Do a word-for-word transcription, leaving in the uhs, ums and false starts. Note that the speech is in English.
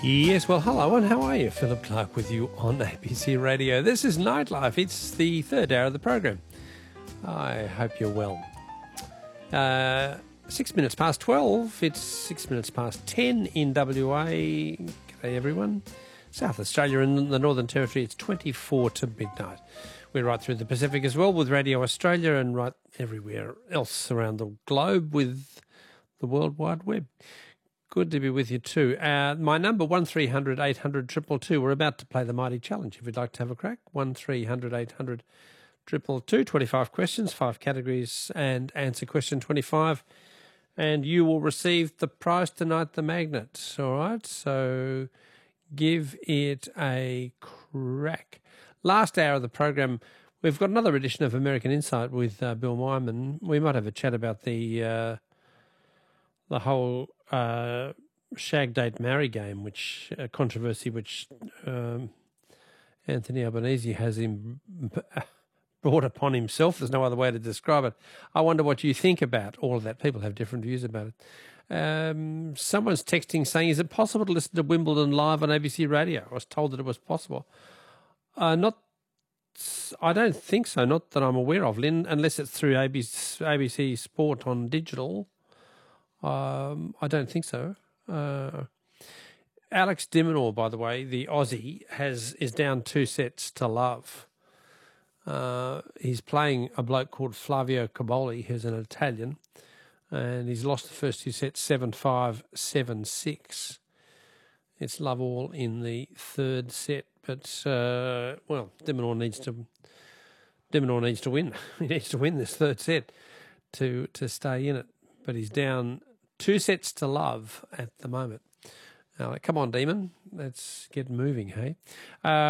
Yes, well, hello and how are you? Philip Clark with you on A B C Radio. This is Nightlife. It's the third hour of the program. I hope you're well. Uh, six minutes past twelve. It's six minutes past ten in W A. G'day, everyone. South Australia and the Northern Territory, it's twenty-four to midnight. We're right through the Pacific as well with Radio Australia and right everywhere else around the globe with the World Wide Web. Good to be with you too. Uh, my number, one three hundred eight hundred two two two. We're about to play the Mighty Challenge if you'd like to have a crack. one three hundred eight hundred two two two. twenty-five questions, five categories, and answer question twenty-five. And you will receive the prize tonight, the magnet. All right? So give it a crack. Last hour of the program, we've got another edition of American Insight with uh, Bill Wyman. We might have a chat about the uh, the whole uh, shag, date, marry game, which uh, controversy which um, Anthony Albanese has him brought upon himself. There's no other way to describe it. I wonder what you think about all of that. People have different views about it. Um, someone's texting saying, is it possible to listen to Wimbledon live on A B C Radio? I was told that it was possible. Uh, not, I don't think so, not that I'm aware of, Lynn, unless it's through A B C, A B C Sport on digital. Um, I don't think so. Uh, Alex de Minaur, by the way, the Aussie, has is down two sets to love. Uh, he's playing a bloke called Flavio Cobolli, who's an Italian, and he's lost the first two sets seven five, seven six. It's love all in the third set, but, uh, well, de Minaur needs to de Minaur needs to win. He needs to win this third set to, to stay in it, but he's down two sets to love at the moment. Now, come on, Demon. Let's get moving, hey? Uh,